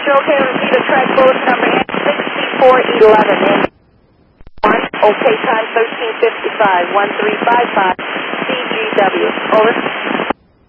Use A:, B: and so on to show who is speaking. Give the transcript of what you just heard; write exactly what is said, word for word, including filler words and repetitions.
A: Roger, okay, repeat a track bulletin number sixty-four eleven. one, okay, time thirteen fifty-five, one three five five, C G W. Over.